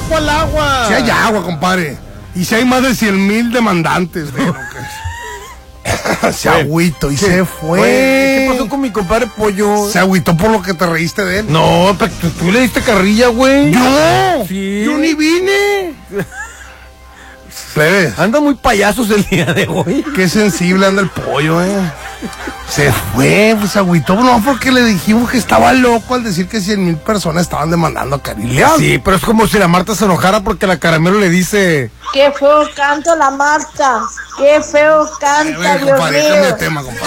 ¿cuál agua? Si hay agua, compadre. Y si hay más de 100,000 demandantes. Se agüitó y se fue. ¿Qué pasó con mi compadre Pollo? Se agüitó por lo que te reíste de él. No, pero tú le diste carrilla, güey. ¡Yo! Sí. ¡Yo ni vine! Plebes, Anda muy payasos el día de hoy. qué sensible anda el pollo, Se fue, pues agüitó, no, porque le dijimos que estaba loco al decir que 100,000 personas estaban demandando a Karim León. Sí, pero es como si la Marta se enojara porque la Caramelo le dice... Qué feo canta la Marta. Qué feo canta, Dios Compadre, cambia de mío. tema, compadre.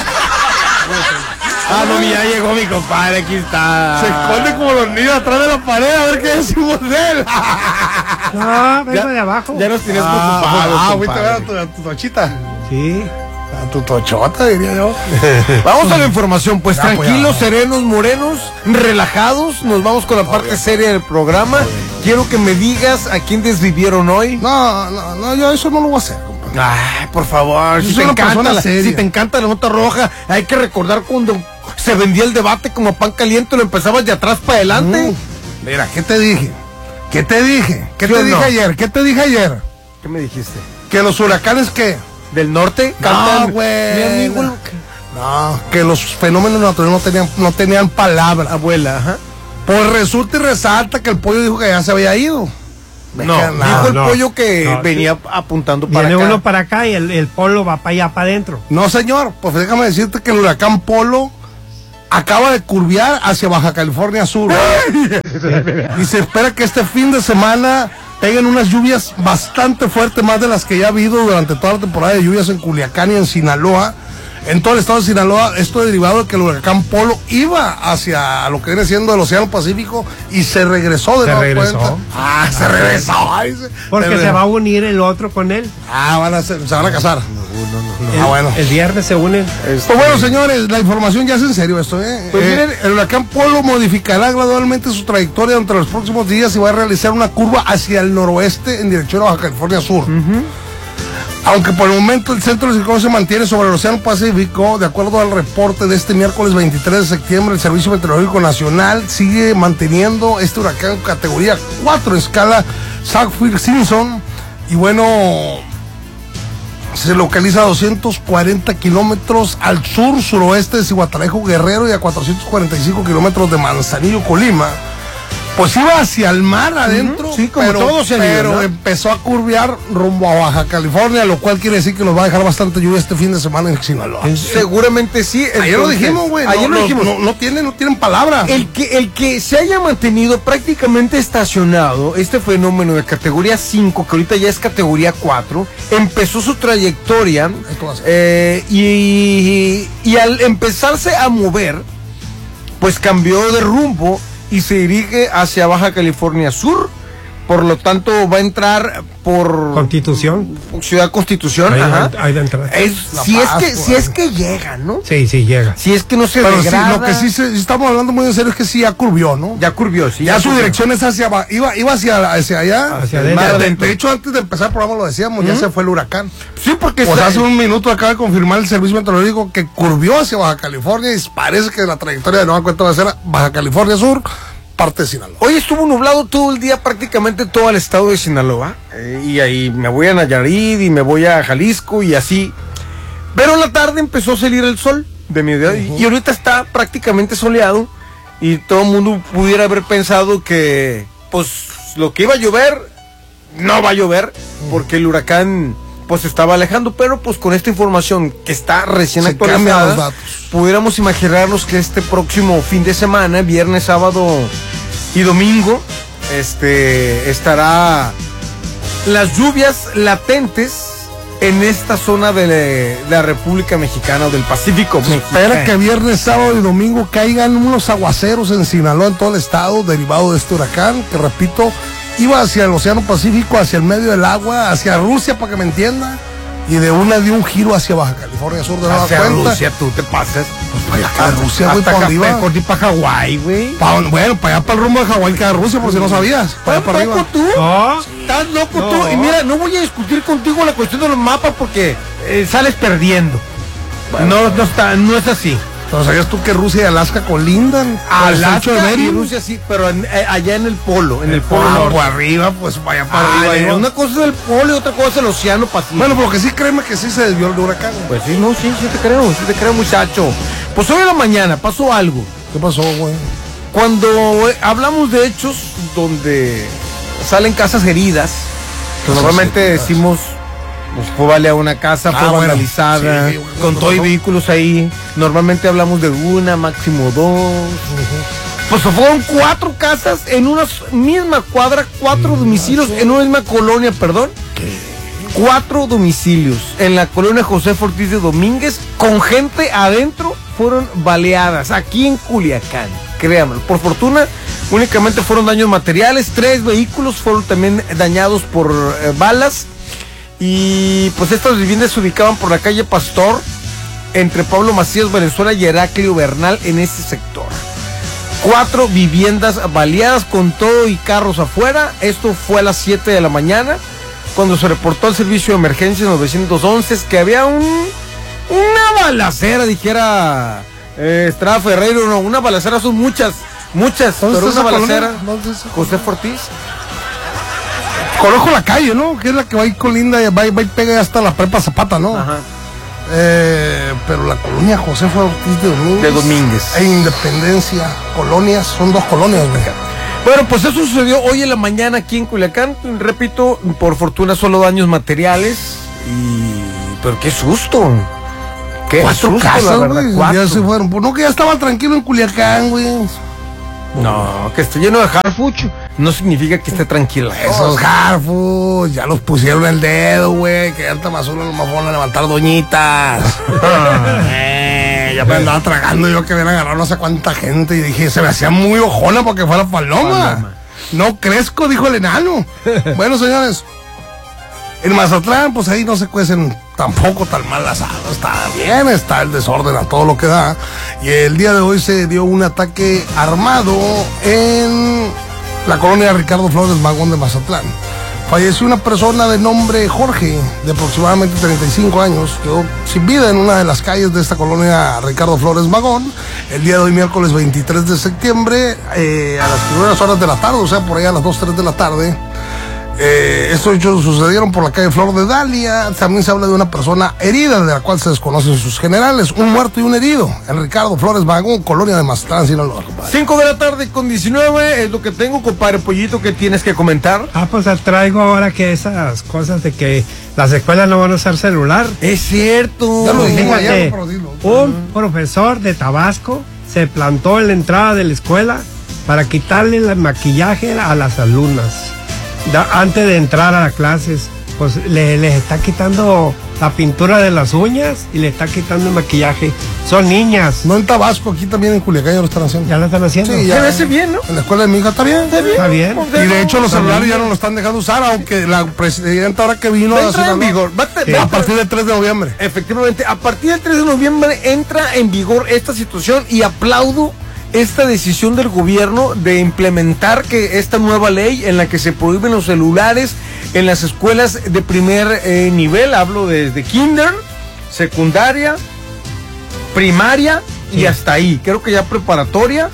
Ah, no, ya llegó mi compadre, aquí está. Se esconde como los niños atrás de la pared a ver qué decimos de él. No, vengo de abajo. Ya nos tienes preocupados, fuiste a ver compadre. a tu tochita. Sí. A tu tochota, diría yo. Vamos a la información, pues Ya, tranquilos, pues, ya. serenos, morenos, relajados. Nos vamos con la parte seria del programa. Quiero que me digas a quién desvivieron hoy. No, yo eso no lo voy a hacer, compadre. Ay, por favor, Yo si soy te, una persona encanta seria. si te encanta la nota roja, hay que recordar cuando se vendía el debate como pan caliente, lo empezabas de atrás para adelante. Mira, ¿qué te dije? ¿Qué te dije? ¿Qué ¿Sí te o dije no? ayer? ¿Qué te dije ayer? ¿Qué me dijiste? Que los huracanes, ¿qué? ¿Del norte? No, Cantan, güey. mi amigo el- No, que los fenómenos naturales no tenían palabra. abuela, ajá. Pues resulta y resalta que el pollo dijo que ya se había ido. No, Deja nada. dijo el no, pollo que no, venía apuntando para Viene acá. uno para acá y el polo va para allá, para adentro. No, señor, pues déjame decirte que el huracán Polo acaba de curvear hacia Baja California Sur. Y se espera que este fin de semana peguen unas lluvias bastante fuertes, más de las que ya ha habido durante toda la temporada de lluvias en Culiacán y en Sinaloa. En todo el estado de Sinaloa, esto derivado de que el huracán Polo iba hacia lo que viene siendo el Océano Pacífico y se regresó de Se nueva regresó. cuenta. Ah, se regresó. Ay, Porque se va a unir el otro con él. Ah, se van a casar. Bueno. El viernes se unen. Pues bueno, señores, la información ya es en serio esto, Pues miren, el huracán Polo modificará gradualmente su trayectoria durante los próximos días y va a realizar una curva hacia el noroeste en dirección a Baja California Sur. Aunque por el momento el centro de ciclón se mantiene sobre el Océano Pacífico, de acuerdo al reporte de este miércoles 23 de septiembre, el Servicio Meteorológico Nacional sigue manteniendo este huracán categoría 4 en escala Saffir-Simpson. Y bueno, se localiza a 240 kilómetros al sur-suroeste de Cihuatanejo, Guerrero, y a 445 kilómetros de Manzanillo, Colima. Pues iba hacia el mar adentro, sí, como todo se ha ido, pero ¿no? empezó a curvear rumbo a Baja California, lo cual quiere decir que nos va a dejar bastante lluvia este fin de semana en Sinaloa. Seguramente sí. Ayer lo entonces, dijimos, güey. Ayer lo dijimos. No tienen palabra. El que se haya mantenido prácticamente estacionado, este fenómeno de categoría 5, que ahorita ya es categoría 4, empezó su trayectoria y al empezarse a mover, pues cambió de rumbo y se dirige hacia Baja California Sur. Por lo tanto, va a entrar por Constitución. Ciudad Constitución. Ahí Ajá. ahí de entrada. La Si Paz, es que llega, ¿no? Sí, sí, llega. Si es que no se Pero sí, degrada. lo que sí estamos hablando muy en serio es que sí ya curvió, ¿no? Ya curvió, sí. Ya su curvió. dirección es iba hacia allá. Hacia De- adentro. de hecho, antes de empezar el programa lo decíamos, ya se fue el huracán. Sí, porque Pues está- hace un minuto acaba de confirmar el servicio meteorológico que curvió hacia Baja California y parece que la trayectoria de nueva cuenta va a ser Baja California Sur, parte de Sinaloa. Hoy estuvo nublado todo el día, prácticamente todo el estado de Sinaloa. Y ahí me voy a Nayarit y me voy a Jalisco y así. Pero en la tarde empezó a salir el sol de mediodía. Y ahorita está prácticamente soleado. Y todo el mundo pudiera haber pensado que, pues, lo que iba a llover, no va a llover. Porque el huracán, pues, se estaba alejando. Pero, pues, con esta información que está recién Se cambian actualizada, los datos. pudiéramos imaginarnos que este próximo fin de semana, viernes, sábado y domingo, estará las lluvias latentes en esta zona de la República Mexicana o del Pacífico Espera mexicano. que viernes, sábado y domingo caigan unos aguaceros en Sinaloa, en todo el estado, derivado de este huracán, que repito, iba hacia el Océano Pacífico, hacia el medio del agua, hacia Rusia, para que me entienda, y de un giro hacia Baja California Sur de nueva Hacia cuenta. Rusia, tú te pasas. Pues para allá, para Rusia, güey, Hasta para dónde iba. Cancún y para Hawái, güey. Bueno, para allá, para el rumbo de Hawái, queda Rusia, por si no sabías. Para allá, para ¿Estás arriba. loco tú? No. ¿Estás loco No. tú? Y mira, no voy a discutir contigo la cuestión de los mapas porque sales perdiendo. No es así. Pero ¿sabías tú que Rusia y Alaska colindan? Alaska y Rusia sí, pero allá en el polo, en el polo norte. Por arriba, pues vaya para arriba. Una cosa es el polo y otra cosa es el océano Pacífico. Bueno, porque sí, créeme que sí se desvió el huracán. Pues sí, no, sí te creo, muchacho. Pues hoy en la mañana pasó algo. ¿Qué pasó, güey? Cuando hablamos de hechos donde salen casas heridas, que normalmente decimos, pues fue baleada una casa, fue vandalizada, sí, con todo y vehículos ahí. Normalmente hablamos de una, máximo dos. Pues fueron 4 casas en una misma cuadra, 4 domicilios en una misma colonia, perdón. 4 domicilios en la colonia José Ortiz de Domínguez, con gente adentro, fueron baleadas aquí en Culiacán. Créanme, por fortuna únicamente fueron daños materiales. 3 vehículos fueron también dañados por balas. Y pues estas viviendas se ubicaban por la calle Pastor, entre Pablo Macías Valenzuela y Heraclio Bernal, en ese sector. 4 viviendas baleadas con todo y carros afuera. Esto fue a las 7 de la mañana, cuando se reportó al servicio de emergencia 911 que había una balacera, dijera Estrada Ferreiro. No, una balacera son muchas, pero una balacera. José Ortiz. Conozco la calle, ¿no? Que es la que va ahí colinda y va y pega hasta la prepa Zapata, ¿no? Ajá. Pero la colonia José Ortiz de Domínguez. E Independencia, colonias, son 2 colonias, güey. Bueno, pues eso sucedió hoy en la mañana aquí en Culiacán. Repito, por fortuna solo daños materiales. Pero qué susto. Qué 4 susto, casas, la verdad. güey. 4. Ya se fueron. Pues no, que ya estaba tranquilo en Culiacán, güey. No, que esté lleno de harfucho no significa que esté tranquila. Esos harfus ya los pusieron el dedo, güey. Que ya más uno nomás van a levantar doñitas. Ya me andaba tragando yo que habían agarrado no sé cuánta gente. Y dije, se me hacía muy ojona porque fuera paloma. No crezco, dijo el enano. Bueno, señores, en Mazatlán, pues ahí no se cuecen tampoco tan mal asado. Está bien, está el desorden a todo lo que da. Y el día de hoy se dio un ataque armado en la colonia Ricardo Flores Magón de Mazatlán. Falleció una persona de nombre Jorge, de aproximadamente 35 años, quedó sin vida en una de las calles de esta colonia Ricardo Flores Magón, el día de hoy, miércoles 23 de septiembre, a las primeras horas de la tarde, o sea, por ahí a las 2, 3 de la tarde. Estos hechos sucedieron por la calle Flor de Dalia. También se habla de una persona herida, de la cual se desconocen sus generales, un muerto y un herido, en Ricardo Flores Magón, colonia de Mazatlán, Sinaloa. 5 de la tarde con 19 es lo que tengo, compadre Pollito. ¿Qué tienes que comentar? Pues traigo ahora que esas cosas de que las escuelas no van a usar celular. Es cierto. Ya lo dijimos Fíjate, ayer, pero dilo. un profesor de Tabasco se plantó en la entrada de la escuela para quitarle el maquillaje a las alumnas. Antes de entrar a las clases, pues les está quitando la pintura de las uñas y le está quitando el maquillaje. Son niñas. No en Tabasco, aquí también en Culiacán ya lo están haciendo. ¿Ya lo están haciendo? Sí, Se ya. me hace bien, ¿no? En la escuela de mi hija está bien. Está bien. Y de hecho los celulares ya no lo están dejando usar, aunque la presidenta ahora que vino Va a entrar en vigor. a partir del 3 de noviembre. Efectivamente, a partir del 3 de noviembre entra en vigor esta situación y aplaudo esta decisión del gobierno de implementar que esta nueva ley en la que se prohíben los celulares en las escuelas de primer nivel. Hablo desde kinder, secundaria, primaria y hasta ahí. Creo que ya preparatoria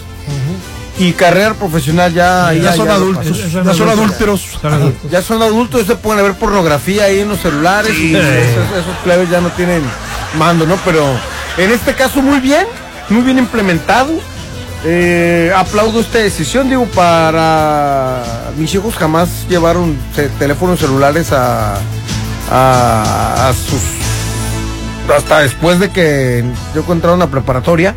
y carrera profesional ya son adultos. Ya son adúlteros. Ya son adultos, ya se pueden ver pornografía ahí en los celulares y esos plebes ya no tienen mando, ¿no? Pero en este caso muy bien implementado. Aplaudo esta decisión, digo, para mis hijos jamás llevaron teléfonos celulares a sus, hasta después de que yo encontraron a preparatoria,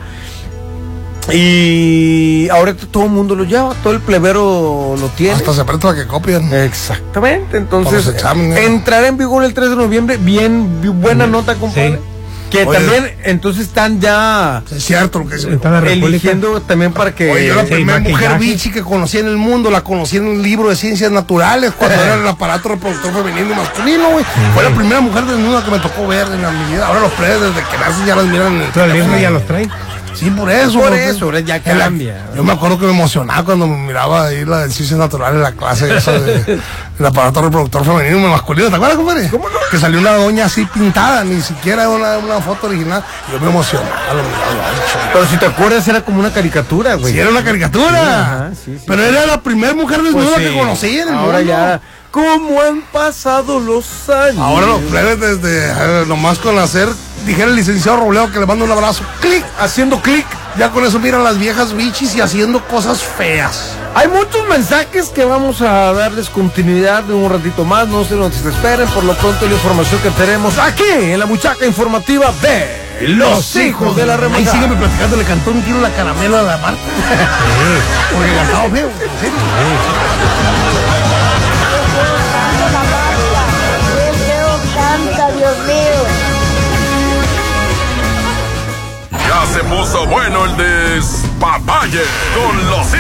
y ahora todo el mundo lo lleva, todo el plebero lo tiene. Hasta se presta que copian. Exactamente, entonces Para los exámenes. entrará en vigor el 3 de noviembre, buena nota, compadre. Sí. Que Oye, también, entonces están ya Es cierto lo que dice. Está la República. eligiendo también para que... Oye, yo la Sí, primera mujer maquillaje. bichi que conocí en el mundo, la conocí en un libro de ciencias naturales, cuando era el aparato reproductor femenino y masculino, güey. Fue la primera mujer desnuda que me tocó ver en mi vida. Ahora los plebes desde que nacen ya las miran en el Todo el teléfono. libro ya los traen. Sí, por eso. Por porque- eso, ahora ya en la- cambia. Yo me acuerdo que me emocionaba cuando me miraba ahí la de ciencias naturales, la clase esa el aparato reproductor femenino y masculino. ¿Te acuerdas, compadre? ¿Cómo no? Que salió una doña así pintada, ni siquiera una foto original. Yo me emocionaba. Pero si te acuerdas, era como una caricatura, güey. Sí, era una caricatura. Sí, ajá, sí, pero era la primera mujer desnuda Pues sí. que conocí en el Ahora mundo. ya. ¿Cómo han pasado los años? Ahora los plebes desde nomás con hacer, dijera el licenciado Robledo que le mando un abrazo, clic, Haciendo clic. ya con eso miran las viejas bichis y haciendo cosas feas. Hay muchos mensajes que vamos a darles continuidad de un ratito más. No se nos esperen. Por lo pronto, la información que tenemos aquí en la muchacha informativa de Los Hijos de la Ahí Remontada. sígueme platicando, le cantó un tiro la caramelo a la Marta. Porque cantaba feo, en serio. Qué feo canta, Dios mío. Ya se puso bueno el despapalle con los